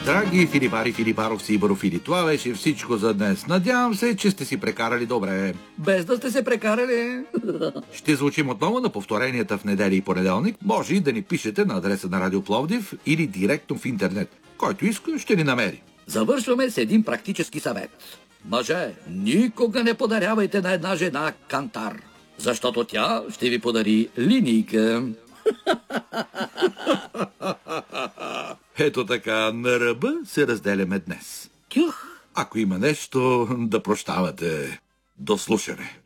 Драги филипари, филипаровци и барофили, това беше всичко за днес. Надявам се, че сте си прекарали добре. Без да сте се прекарали. Ще звучим отново на повторенията в неделя и понеделник. Може и да ни пишете на адреса на Радио Пловдив или директно в интернет. Който иска, ще ни намери. Завършваме с един практически съвет. Мъже, никога не подарявайте на една жена кантар, защото тя ще ви подари линийка. Ето така, на ръба се разделяме днес. Тюх! Ако има нещо, да прощавате. До слушане.